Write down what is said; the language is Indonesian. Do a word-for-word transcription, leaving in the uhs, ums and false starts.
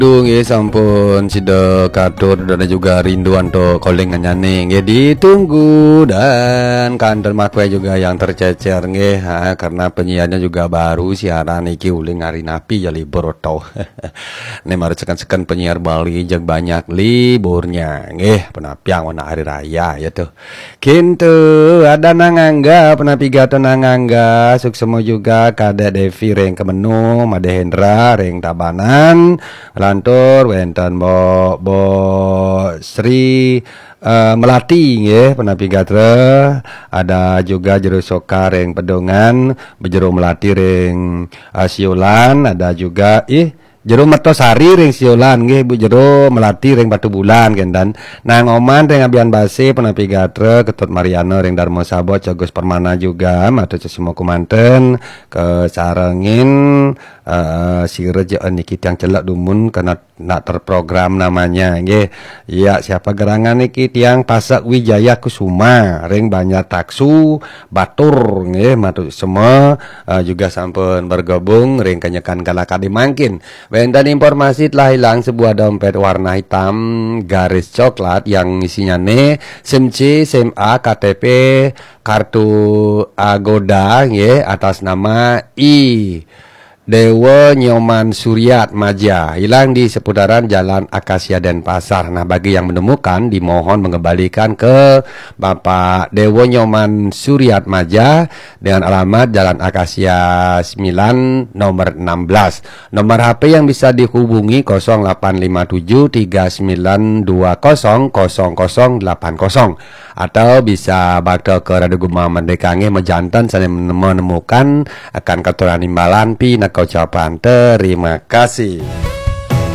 Dung ya sampun sida katur dan juga rinduan to calling nyanyi nggih ditunggu dan kantor makwe juga yang tercecer nggih ha, karena penyiarnya juga baru siaran iki uling hari napi ya libur to. Ne mari sekan-sekan penyiar Bali jeg banyak liburnya nggih penapiang wana hari raya ya tuh. Kintu ada nangangga penapi gato nangangga suksemo juga kada Devi reng kemenu Madehendra reng Tabanan lantur wenten bo bo Sri uh, Melati nggih penapi gatra ada juga jero soka reng Pedongan bejero Melati reng uh, Siolan ada juga ih jero Mertosari reng Siolan nggih Bu jero Melati reng Batu Bulan kendan nang Oman reng Abian Base penapi gatra Ketut Mariano reng Darmo Sabot Cogos Permana juga matur sesimo kumanten ke sarengin uh, si reja niki tiang celak dumun karena nak terprogram namanya nggih ya siapa gerangan niki tiang Pasak Wijaya Kusuma reng Banyak Taksu Batur nggih matur semua uh, juga sampun bergabung reng kenyekan kalakadi mangkin. Wenten informasi telah hilang sebuah dompet warna hitam garis coklat yang isinya ne SIM C, SIM A, K T P, kartu Agoda nggih atas nama I Dewa Nyoman Suryat Maja hilang di seputaran Jalan Akasia Denpasar. Nah, bagi yang menemukan dimohon mengembalikan ke Bapak Dewa Nyoman Suryat Maja dengan alamat Jalan Akasia sembilan nomor enam belas. Nomor H P yang bisa dihubungi nol delapan lima tujuh tiga sembilan dua nol nol nol delapan nol atau bisa bakal ke Radio Gema Mendekange mejantan saya menemukan akan keturunan imbalan pi nak ucapan terima kasih.